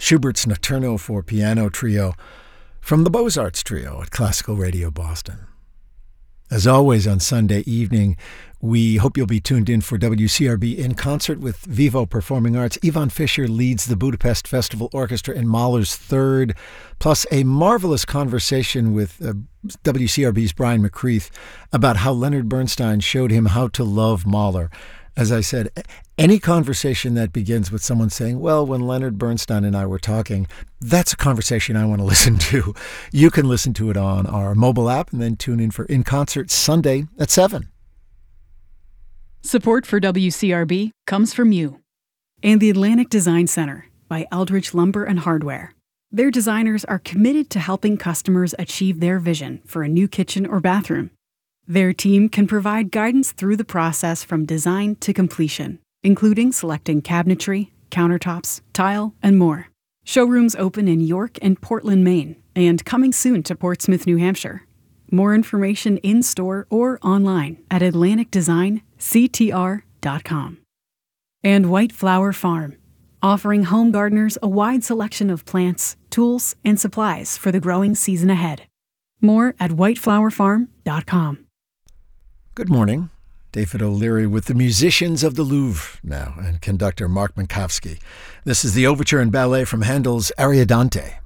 Schubert's Notturno for Piano Trio from the Beaux-Arts Trio at Classical Radio Boston. As always on Sunday evening, we hope you'll be tuned in for WCRB in concert with Vivo Performing Arts. Yvonne Fisher leads the Budapest Festival Orchestra in Mahler's Third, plus a marvelous conversation with WCRB's Brian McCreath about how Leonard Bernstein showed him how to love Mahler. As I said, any conversation that begins with someone saying, well, when Leonard Bernstein and I were talking, that's a conversation I want to listen to. You can listen to it on our mobile app and then tune in for In Concert Sunday at 7. Support for WCRB comes from you and the Atlantic Design Center by Eldridge Lumber and Hardware. Their designers are committed to helping customers achieve their vision for a new kitchen or bathroom. Their team can provide guidance through the process from design to completion, including selecting cabinetry, countertops, tile, and more. Showrooms open in York and Portland, Maine, and coming soon to Portsmouth, New Hampshire. More information in-store or online at atlanticdesignctr.com. And White Flower Farm, offering home gardeners a wide selection of plants, tools, and supplies for the growing season ahead. More at whiteflowerfarm.com. Good morning. David O'Leary with the Musicians of the Louvre now and conductor Mark Minkowski. This is the overture and ballet from Handel's Ariadante.